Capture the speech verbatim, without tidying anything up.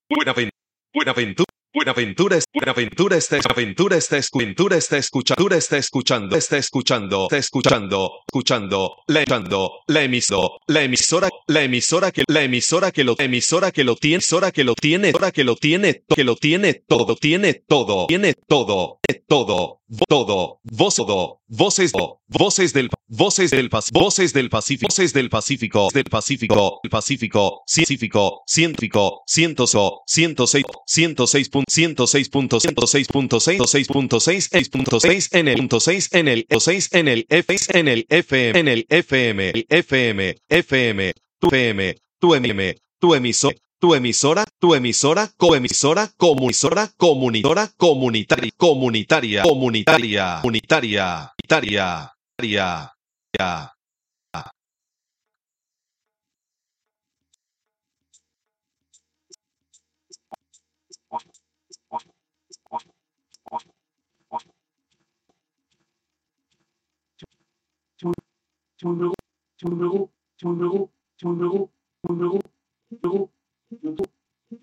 Buenaventura, Buenaventura, Buenaventura, es- Buenaventura está, Buenaventura está, escuchando, está escuchando, está escuchando, está escuchando, está escuchando, escuchando, la escuchando, la emisora, la emisora, la emisora que, la emisora que lo, emisora que lo tiene, emisora que lo tiene, emisora que lo tiene, que lo tiene todo, tiene todo, tiene todo, todo, todo, voz, todo, voces, voces del, voces del, voces del Pacífico, voces del Pacífico, del Pacífico, el Pacífico, científico, científico, ciento seis, ciento seis punto ciento seis punto ciento seis punto seis seis punto seis punto seis en el punto seis en el seis en el F en el F M en el F M el F M F M tu F M tu M M tu emisor tu emisora tu emisora coemisora comunisora comunidora comunitaria comunitaria comunitaria comunitaria comunitaria comunitaria.